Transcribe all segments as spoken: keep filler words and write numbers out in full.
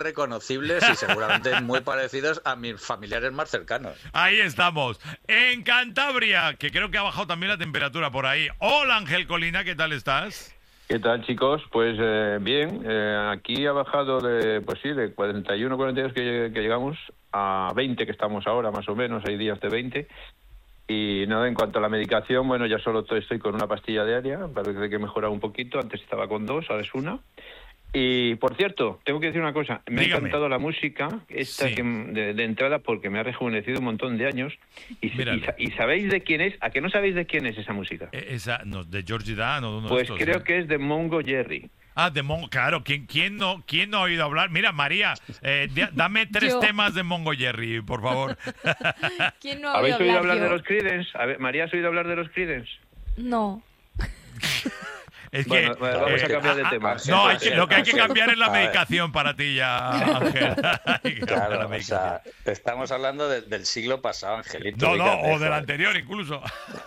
reconocibles y seguramente muy parecidos a mis familiares más cercanos. Ahí estamos. En Cantabria, que creo que ha bajado también la temperatura por ahí. Hola, Ángel Colina, ¿qué tal estás? ¿Qué tal, chicos? Pues eh, bien, eh, aquí ha bajado de, pues sí, de cuarenta y uno, cuarenta y dos que, que llegamos a veinte que estamos ahora, más o menos, hay días de veinte. Y nada, en cuanto a la medicación, bueno, ya solo estoy con una pastilla diaria, parece que he mejorado un poquito, antes estaba con dos, ahora es una. Y, por cierto, tengo que decir una cosa, me Dígame. ha encantado la música esta Sí. que, de, de entrada porque me ha rejuvenecido un montón de años. Y, y, y ¿sabéis de quién es? ¿A qué no sabéis de quién es esa música? Eh, Esa, no, de Georgie Dan o de uno Pues de estos. creo ¿eh? que es de Mongo Jerry. Ah, de Mongo, claro. ¿Quién, quién, no, ¿Quién no ha oído hablar? Mira, María, eh, d- dame tres Yo. temas de Mongo Jerry, por favor. ¿Quién no ha ¿Habéis oído hablar yo? de los Creedence? A ver, María, ¿has oído hablar de los Creedence? No. Es Bueno, que, bueno, vamos eh, a cambiar de ah, tema. ah, No, hay que- lo que hay que Ángel, cambiar es la a ver. medicación para ti ya, Ángel. Hay que cambiar la Claro, o medicación. sea, estamos hablando de- del siglo pasado, Angelito. No, no, fíjate, o del joder. anterior incluso.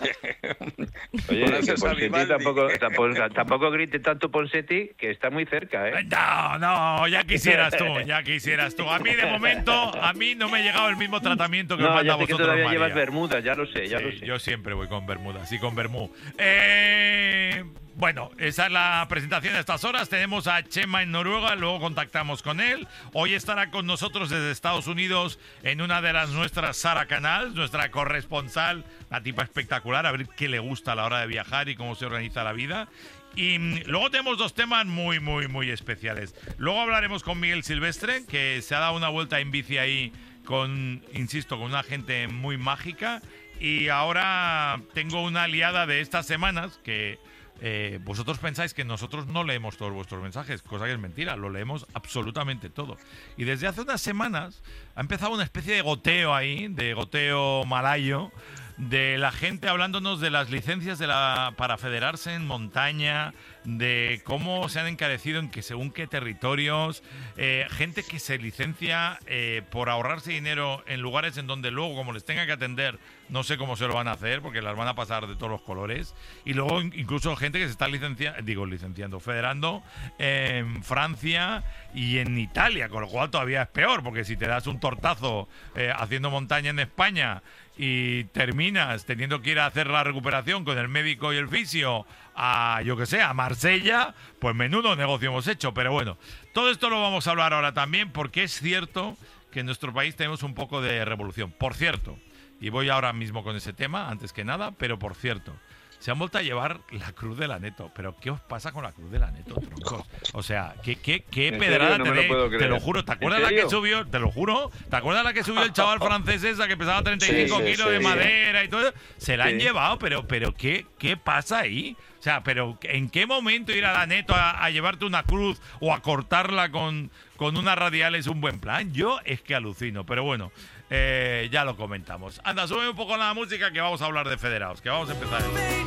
Oye, Bueno, que eso es a Ponseti Vivaldi. tampoco, tampoco, tampoco grite tanto Ponseti, que está muy cerca, ¿eh? No, no, ya quisieras tú, ya quisieras tú. A mí, de momento, a mí no me ha llegado el mismo tratamiento que os No, manda ya a sé que vosotros, todavía María. llevas bermudas, ya lo sé, ya Sí, lo sé. yo siempre voy con bermudas y con bermú. Eh, bueno, esa es la presentación de estas horas. Tenemos a Chema en Noruega, luego contactamos con él. Hoy estará con nosotros desde Estados Unidos en una de las nuestras Sara Canals, nuestra corresponsal, una tipa espectacular, a ver qué le gusta a la hora de viajar y cómo se organiza la vida. Y mm, luego tenemos dos temas muy, muy, muy especiales. Luego hablaremos con Miguel Silvestre, que se ha dado una vuelta en bici ahí con, insisto, con una gente muy mágica. Y ahora tengo una aliada de estas semanas que eh, vosotros pensáis que nosotros no leemos todos vuestros mensajes, cosa que es mentira, lo leemos absolutamente todo. Y desde hace unas semanas ha empezado una especie de goteo ahí, de goteo malayo, de la gente hablándonos de las licencias de la, para federarse en montaña, de cómo se han encarecido en que según qué territorios, eh, gente que se licencia eh, por ahorrarse dinero en lugares en donde luego, como les tenga que atender, no sé cómo se lo van a hacer, porque las van a pasar de todos los colores. Y luego in- incluso gente que se está licenciando, digo licenciando, federando en Francia y en Italia, con lo cual todavía es peor, porque si te das un tortazo eh, haciendo montaña en España y terminas teniendo que ir a hacer la recuperación con el médico y el fisio a, yo que sé, a Marsella, pues menudo negocio hemos hecho. Pero bueno, todo esto lo vamos a hablar ahora también, porque es cierto que en nuestro país tenemos un poco de revolución. Por cierto, y voy ahora mismo con ese tema, antes que nada, pero por cierto, se han vuelto a llevar la cruz de la Neto. ¿Pero qué os pasa con la cruz de la Neto, troncos? O sea, ¿qué, qué, qué ¿En pedrada serio? No me lo tenéis? puedo Te creer. lo juro. ¿Te ¿En acuerdas la que serio? subió? Te lo juro. ¿Te acuerdas la que subió el chaval francés esa que pesaba treinta y cinco Sí, sí, kilos sí, de sí. madera y todo eso? Se la han Sí. llevado, pero, pero ¿qué, ¿qué pasa ahí? O sea, pero ¿en qué momento ir a la Neto a, a llevarte una cruz o a cortarla con, con una radial es un buen plan? Yo es que alucino, pero bueno, eh, ya lo comentamos. Anda, sube un poco la música que vamos a hablar de federados, que vamos a empezar.